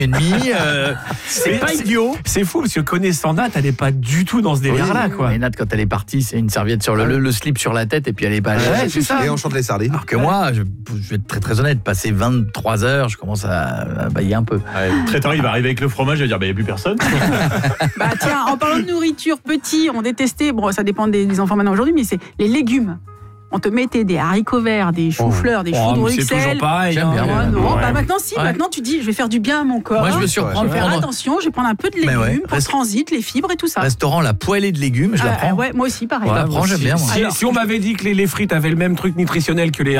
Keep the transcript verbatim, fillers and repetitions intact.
demi, euh, c'est pas idiot. C'est fou parce que connaissant Nat, elle est pas du tout dans ce délire-là, oui, quoi. Mais Nat, quand elle est partie, c'est une serviette sur le, le, le slip sur la tête et puis elle est pas. Ouais, c'est ça. Et on chante les sardines. Alors que moi, je, je vais être très très honnête, passer vingt-trois heures, je commence à, à bailler un peu. Ouais, le traiteur, il va arriver avec le fromage, il va dire bah, il n'y a plus personne. Bah tiens, en parlant de nourriture, petit, on détestait, bon ça dépend des, des enfants maintenant aujourd'hui, mais c'est les légumes. On te mettait des haricots verts, des choux-fleurs, des choux Oh, de mais c'est Bruxelles. toujours pareil. J'aime hein. bien. Oh, non, Ouais. bah maintenant si, Ouais. maintenant tu dis je vais faire du bien à mon corps. Moi, je me je surprends vais de faire prendre attention, je vais prendre un peu de légumes Mais ouais, pour reste- transit, les fibres et tout ça. restaurant, la poêlée de légumes, je la Ah, prends. ouais, moi aussi pareil. Ouais, la prends, j'aime bien, moi. Si, Alors, si on m'avait dit que les, les frites avaient le même truc nutritionnel que les